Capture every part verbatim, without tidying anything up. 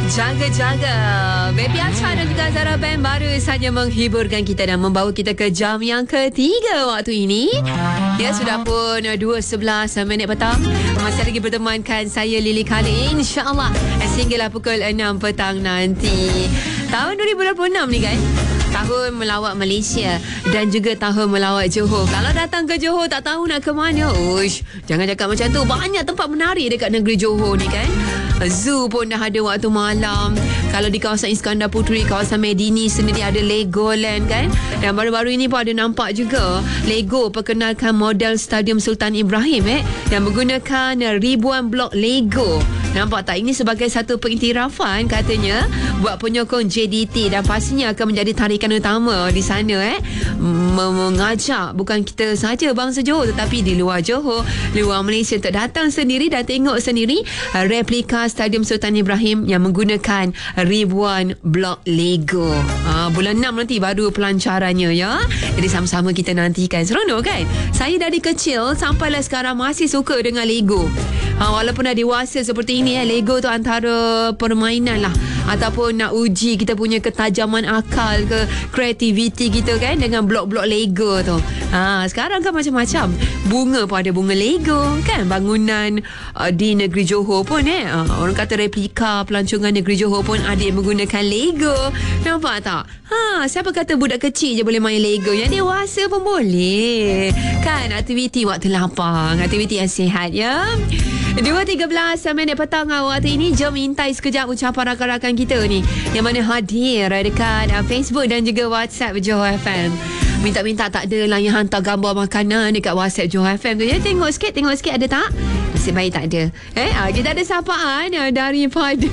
Jaga-jaga. Baby Acha dan juga Zara Band baru saja menghiburkan kita dan membawa kita ke jam yang ketiga waktu ini. Ya, sudah pun dua sebelas minit petang. Masih lagi bertemankan saya Lily Khalid, insyaAllah sehinggalah pukul enam petang nanti. Tahun dua ribu dua puluh enam ni kan, tahun melawat Malaysia dan juga tahun melawat Johor. Kalau datang ke Johor tak tahu nak ke mana, uish, jangan cakap macam tu. Banyak tempat menarik dekat negeri Johor ni kan. Zoo pun dah ada waktu malam. Kalau di kawasan Iskandar Puteri, kawasan Medini sendiri ada Legoland kan. Dan baru-baru ini pun ada nampak juga Lego perkenalkan model Stadium Sultan Ibrahim eh yang menggunakan ribuan blok Lego. Nampak tak? Ini sebagai satu pengiktirafan katanya buat penyokong J D T dan pastinya akan menjadi tarikan utama di sana eh mengajak bukan kita saja bangsa Johor tetapi di luar Johor, luar Malaysia untuk datang sendiri dan tengok sendiri replika Stadium Sultan Ibrahim yang menggunakan ribuan blok Lego. Ha, bulan enam nanti baru pelancarannya ya. Jadi sama-sama kita nantikan. Seronok kan? Saya dari kecil sampailah sekarang masih suka dengan Lego. Ha, walaupun dah dewasa seperti ini eh, Lego tu antara permainan lah ataupun nak uji kita punya ketajaman akal ke kreativiti kita kan dengan blok-blok Lego tu. Ha, sekarang kan macam-macam. Bunga pun ada bunga Lego kan. Bangunan uh, di negeri Johor pun eh uh, orang kata replika pelancongan negeri Johor pun ada yang menggunakan Lego. Nampak tak? Ha, siapa kata budak kecil je boleh main Lego, yang dewasa pun boleh kan. Aktiviti waktu lapang, aktiviti yang sihat ya. Dua tiga belas minit petang waktu ini. Jom intai sekejap ucapan rakan-rakan kita ni yang mana hadir dekat Facebook dan juga WhatsApp Johor F M. Minta-minta tak adalah yang hantar gambar makanan dekat WhatsApp Johor F M tu. Ya, tengok sikit, tengok sikit ada tak? Nasib baik tak ada. Eh, kita ada sapaan daripada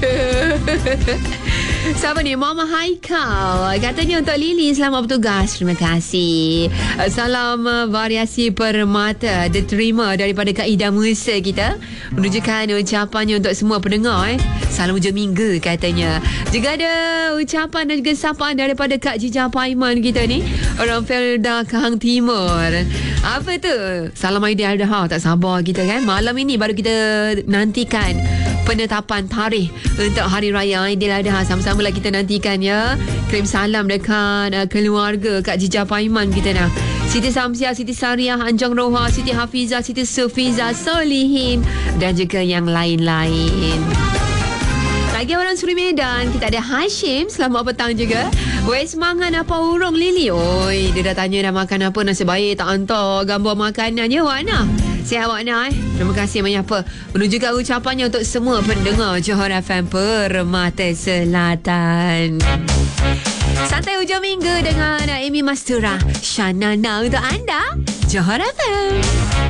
siapa ni? Mama Haikal. Katanya untuk Lily, selamat bertugas. Terima kasih. Salam variasi permata diterima daripada Kak Ida Musa kita. Menunjukkan ucapannya untuk semua pendengar eh. Salam hujung minggu katanya. Juga ada ucapan dan juga sapaan daripada Kak Jija Paiman kita ni. Orang Felda Kahang Timur. Apa tu? Salam Aidiladha. Tak sabar kita kan. Malam ini baru kita nantikan penetapan tarikh untuk Hari Raya Aidiladha. Sama-sama lah kita nantikan ya. Kirim salam dekat uh, keluarga Kak Jija Paiman kita dah. Siti Samsiah, Siti Sariah, Anjang Roha, Siti Hafizah, Siti Sufiza, Solihin dan juga yang lain-lain. Lagi orang Suri Medan, kita ada Hashim. Selamat petang juga. Weh, semangat apa urung Lily? Oi, dia dah tanya dah makan apa. Nasib baik tak hantar gambar makanan je awak nak. Sihat awak nak eh. Terima kasih banyak apa menunjukkan ucapannya untuk semua pendengar Johor F M Permata Selatan. Santai hujung minggu dengan Amy Mastura, Shanana untuk anda Johor F M.